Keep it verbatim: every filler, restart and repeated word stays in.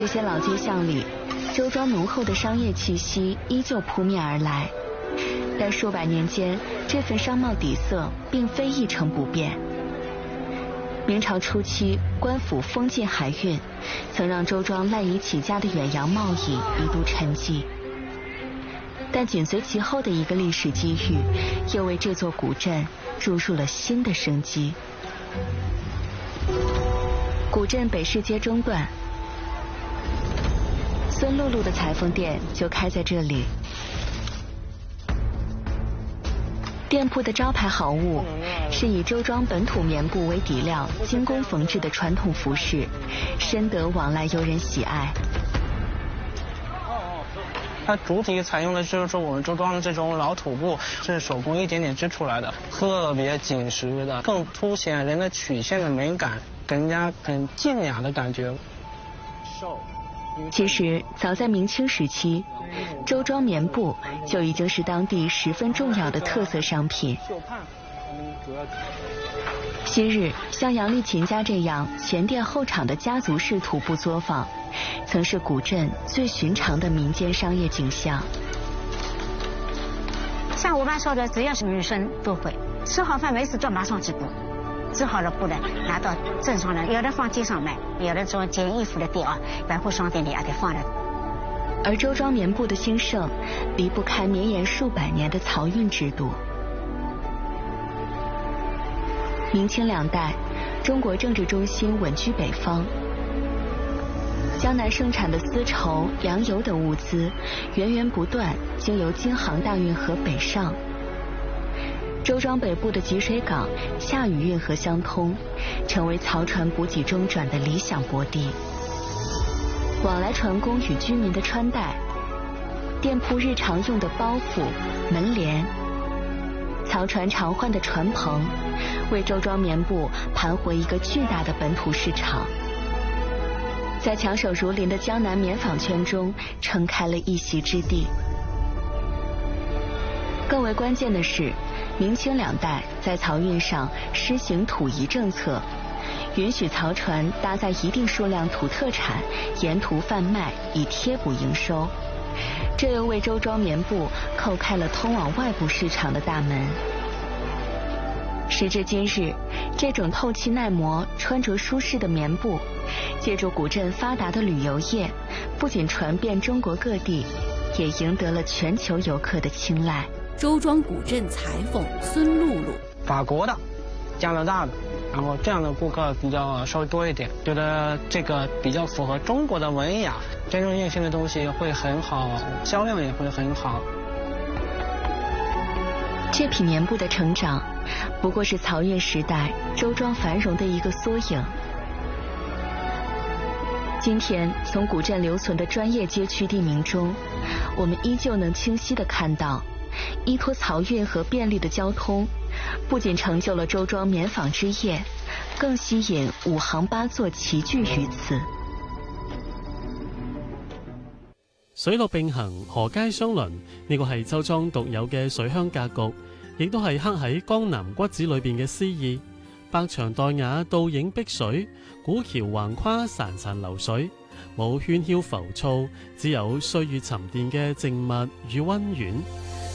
这些老街巷里，周庄浓厚的商业气息依旧扑面而来，但数百年间，这份商贸底色并非一成不变。明朝初期，官府封禁海运，曾让周庄赖以起家的远洋贸易一度沉寂。但紧随其后的一个历史机遇，又为这座古镇注入了新的生机。古镇北市街中段，孙露露的裁缝店就开在这里。店铺的招牌好物是以周庄本土棉布为底料精工缝制的传统服饰，深得往来游人喜爱。 它主体采用的就是我们周庄的这种老土布，是手工一点点织出来的，特别紧实的，更凸显人的曲线的美感，给人家很静雅的感觉。 其实早在明清时期，周庄棉布就已经是当地十分重要的特色商品。昔日像杨丽琴家这样前店后厂的家族式土布作坊，曾是古镇最寻常的民间商业景象。 像我妈说的，只要是女生都会吃好饭没事就马上织布，织好了布呢拿到镇上来，有的放街上卖，有的做捡衣服的店啊，百货商店里还得放着。 而周庄棉布的兴盛，离不开绵延数百年的漕运制度。明清两代，中国政治中心稳居北方，江南生产的丝绸、粮油等物资源源不断经由京杭大运河北上。周庄北部的集水港恰与运河相通，成为漕船补给中转的理想泊地。往来船工与居民的穿戴，店铺日常用的包袱、门帘，漕船常换的船棚，为周庄棉布盘活一个巨大的本土市场，在强手如林的江南棉纺圈中撑开了一席之地。更为关键的是，明清两代在漕运上施行土夷政策，允许漕船搭载一定数量土特产沿途贩卖，以贴补营收。这又为周庄棉布叩开了通往外部市场的大门。时至今日，这种透气耐磨、穿着舒适的棉布，借助古镇发达的旅游业，不仅传遍中国各地，也赢得了全球游客的青睐。 周庄古镇裁缝孙露露， 法国的、加拿大的，然后这样的顾客比较稍微多一点，觉得这个比较符合中国的文雅，真正硬性的东西会很好，销量也会很好。 这匹棉布的成长，不过是漕运时代周庄繁荣的一个缩影。今天，从古镇留存的专业街区地名中，我们依旧能清晰地看到，依托漕运和便利的交通，不仅成就了周庄棉纺织业，更吸引五行八作齐聚于此。 水陸並行，河街相鄰，呢個係周莊獨有嘅水鄉格局，亦都係刻喺江南骨子裏邊嘅詩意。百牆黛瓦，倒影碧水，古橋橫跨潺潺流水，冇喧囂浮躁，只有歲月沉澱嘅靜謐與溫婉。